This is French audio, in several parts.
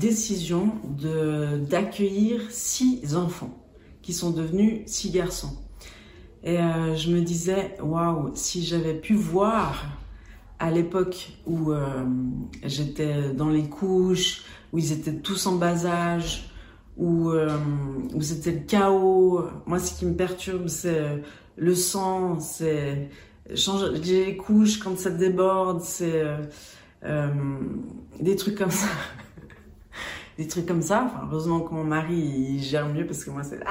Décision d'accueillir 6 enfants qui sont devenus 6 garçons. Et je me disais, waouh, si j'avais pu voir à l'époque où j'étais dans les couches, où ils étaient tous en bas âge, où c'était le chaos. Moi, ce qui me perturbe, c'est le sang, c'est changer les couches quand ça déborde, c'est des trucs comme ça. Des trucs comme ça. Enfin, heureusement que mon mari il gère mieux parce que moi c'est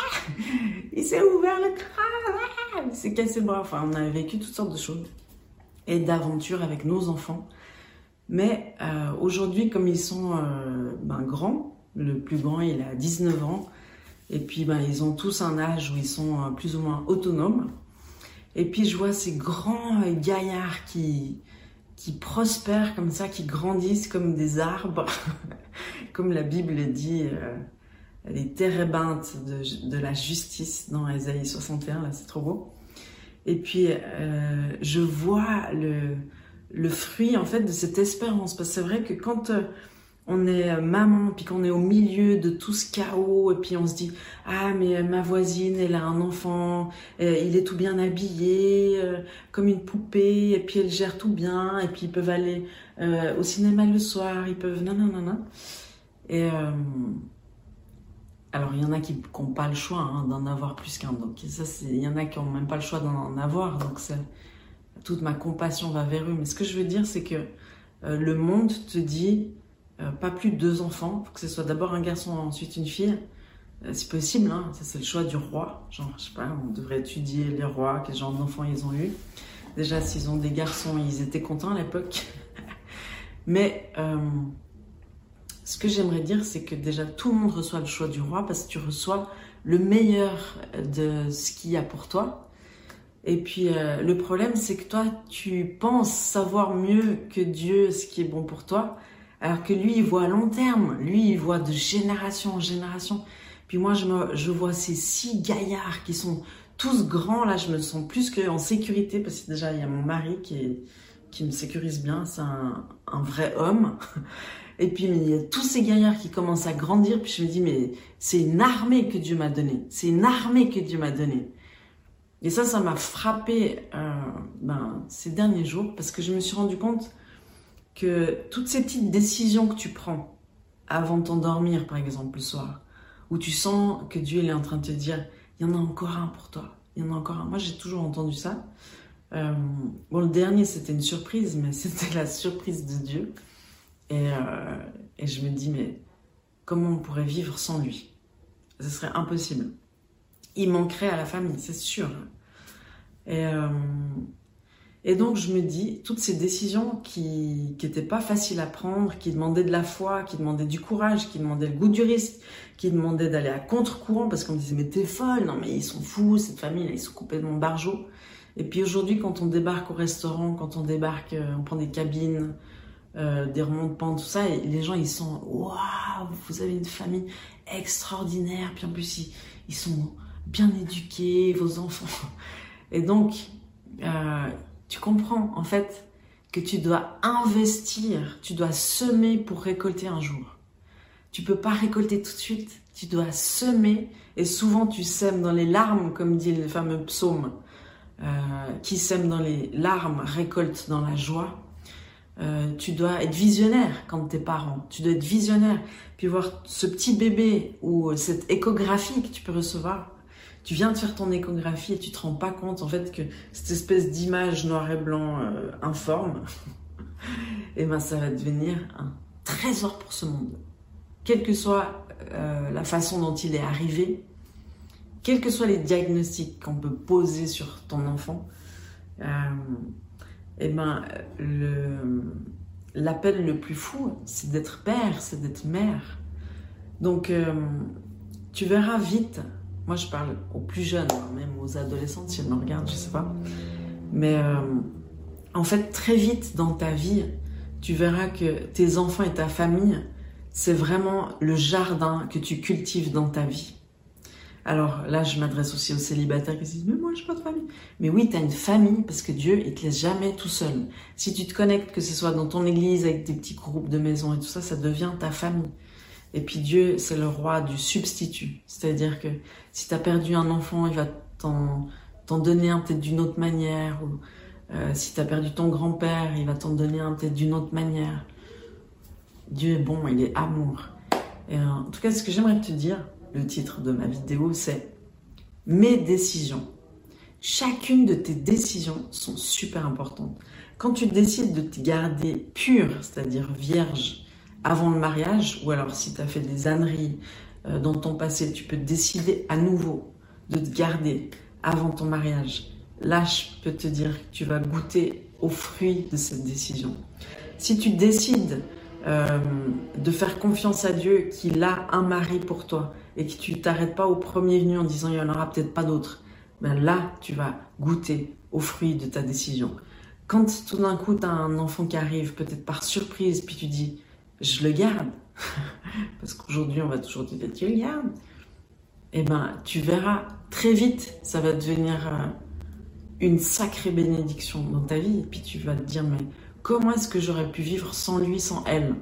il s'est ouvert le crâne, il s'est cassé le bras. Enfin, on a vécu toutes sortes de choses et d'aventures avec nos enfants. Mais aujourd'hui, comme ils sont grands, le plus grand il a 19 ans et puis ils ont tous un âge où ils sont plus ou moins autonomes. Et puis je vois ces grands gaillards qui prospèrent comme ça, qui grandissent comme des arbres, comme la Bible dit, les térébinthes de la justice dans Ésaïe 61, là c'est trop beau. Et puis je vois le fruit en fait de cette espérance, parce que c'est vrai que quand on est maman, puis qu'on est au milieu de tout ce chaos, et puis on se dit « Ah, mais ma voisine, elle a un enfant, il est tout bien habillé, comme une poupée, et puis elle gère tout bien, et puis ils peuvent aller au cinéma le soir, ils peuvent... nanana. » Et alors, il y en a qui n'ont pas le choix d'en avoir plus qu'un. Donc, ça, il y en a qui n'ont même pas le choix d'en avoir. Donc, toute ma compassion va vers eux. Mais ce que je veux dire, c'est que le monde te dit... pas plus de 2 enfants, il faut que ce soit d'abord un garçon, ensuite une fille. C'est possible, hein, ça c'est le choix du roi. Genre, je sais pas, on devrait étudier les rois, quel genre d'enfants ils ont eu. Déjà, s'ils ont des garçons, ils étaient contents à l'époque. Mais ce que j'aimerais dire, c'est que déjà tout le monde reçoit le choix du roi parce que tu reçois le meilleur de ce qu'il y a pour toi. Et puis le problème, c'est que toi, tu penses savoir mieux que Dieu ce qui est bon pour toi. Alors que lui, il voit à long terme. Lui, il voit de génération en génération. Puis moi, je vois ces 6 gaillards qui sont tous grands. Là, je me sens plus qu'en sécurité parce que déjà, il y a mon mari qui me sécurise bien. C'est un vrai homme. Et puis, il y a tous ces gaillards qui commencent à grandir. Puis je me dis, mais c'est une armée que Dieu m'a donnée. C'est une armée que Dieu m'a donnée. Et ça m'a frappé ces derniers jours parce que je me suis rendu compte que toutes ces petites décisions que tu prends avant de t'endormir, par exemple, le soir, où tu sens que Dieu est en train de te dire « il y en a encore un pour toi, il y en a encore un ». Moi, j'ai toujours entendu ça. Le dernier, c'était une surprise, mais c'était la surprise de Dieu. Et je me dis « mais comment on pourrait vivre sans lui ?» Ce serait impossible. Il manquerait à la famille, c'est sûr. Et donc, je me dis, toutes ces décisions qui n'étaient pas faciles à prendre, qui demandaient de la foi, qui demandaient du courage, qui demandaient le goût du risque, qui demandaient d'aller à contre-courant, parce qu'on me disait, mais t'es folle, non mais ils sont fous, cette famille, là, ils sont complètement barjots. Et puis aujourd'hui, quand on débarque au restaurant, quand on débarque, on prend des cabines, des remontes-pentes, tout ça, et les gens, ils sont, waouh, vous avez une famille extraordinaire, puis en plus, ils sont bien éduqués, vos enfants. Et donc, tu comprends en fait que tu dois investir, tu dois semer pour récolter un jour. Tu peux pas récolter tout de suite, tu dois semer et souvent tu sèmes dans les larmes, comme dit le fameux psaume, qui sème dans les larmes récolte dans la joie. Tu dois être visionnaire quand t'es parent, tu dois être visionnaire, puis voir ce petit bébé ou cette échographie que tu peux recevoir. Tu viens de faire ton échographie et tu te rends pas compte en fait que cette espèce d'image noir et blanc informe, et ça va devenir un trésor pour ce monde. Quelle que soit la façon dont il est arrivé, quels que soient les diagnostics qu'on peut poser sur ton enfant, l'appel le plus fou, c'est d'être père, c'est d'être mère. Donc tu verras vite. Moi, je parle aux plus jeunes, même aux adolescentes, si elles me regardent, je sais pas. Mais en fait, très vite dans ta vie, tu verras que tes enfants et ta famille, c'est vraiment le jardin que tu cultives dans ta vie. Alors là, je m'adresse aussi aux célibataires qui se disent « Mais moi, j'ai pas de famille ». Mais oui, tu as une famille parce que Dieu, il te laisse jamais tout seul. Si tu te connectes, que ce soit dans ton église, avec des petits groupes de maison et tout ça, ça devient ta famille. Et puis Dieu, c'est le roi du substitut. C'est-à-dire que si tu as perdu un enfant, il va t'en donner un peut-être d'une autre manière. Ou si tu as perdu ton grand-père, il va t'en donner un peut-être d'une autre manière. Dieu est bon, il est amour. Et en tout cas, ce que j'aimerais te dire, le titre de ma vidéo, c'est « Mes décisions ». Chacune de tes décisions sont super importantes. Quand tu décides de te garder pure, c'est-à-dire vierge, avant le mariage, ou alors si tu as fait des âneries dans ton passé, tu peux décider à nouveau de te garder avant ton mariage. Là, je peux te dire que tu vas goûter aux fruits de cette décision. Si tu décides de faire confiance à Dieu, qu'il a un mari pour toi et que tu t'arrêtes pas au premier venu en disant il y en aura peut-être pas d'autres, ben là, tu vas goûter aux fruits de ta décision. Quand tout d'un coup, tu as un enfant qui arrive, peut-être par surprise, puis tu dis je le garde, parce qu'aujourd'hui, on va toujours te dire tu le gardes, et ben tu verras très vite, ça va devenir une sacrée bénédiction dans ta vie, et puis tu vas te dire mais comment est-ce que j'aurais pu vivre sans lui, sans elle?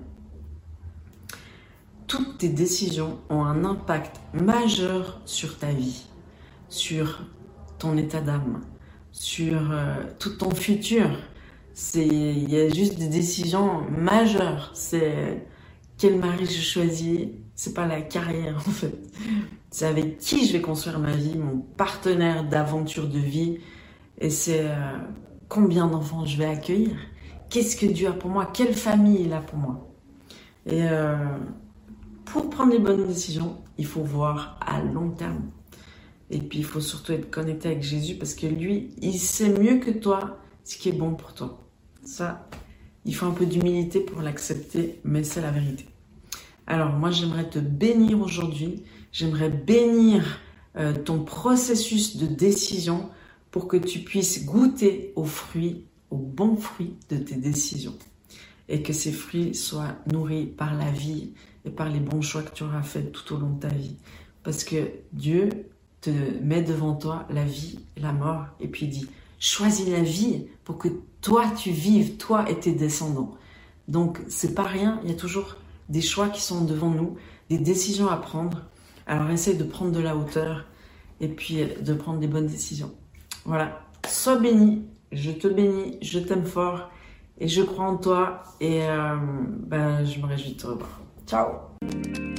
Toutes tes décisions ont un impact majeur sur ta vie, sur ton état d'âme, sur tout ton futur. Il y a juste des décisions majeures. C'est quel mari je choisis, c'est pas la carrière en fait. C'est avec qui je vais construire ma vie, mon partenaire d'aventure de vie, et c'est combien d'enfants je vais accueillir. Qu'est-ce que Dieu a pour moi? Quelle famille il a pour moi? Et pour prendre les bonnes décisions, il faut voir à long terme. Et puis, il faut surtout être connecté avec Jésus parce que lui, il sait mieux que toi ce qui est bon pour toi. Ça, il faut un peu d'humilité pour l'accepter, mais c'est la vérité. Alors, moi, j'aimerais te bénir aujourd'hui. J'aimerais bénir ton processus de décision pour que tu puisses goûter aux fruits, aux bons fruits de tes décisions. Et que ces fruits soient nourris par la vie et par les bons choix que tu auras faits tout au long de ta vie. Parce que Dieu te met devant toi la vie et la mort, et puis il dit « Choisis la vie pour que toi tu vives, toi et tes descendants. » Donc c'est pas rien, il y a toujours des choix qui sont devant nous, des décisions à prendre. Alors essaye de prendre de la hauteur et puis de prendre des bonnes décisions. Voilà, sois béni, je te bénis, je t'aime fort et je crois en toi et je me réjouis de te revoir. Ciao!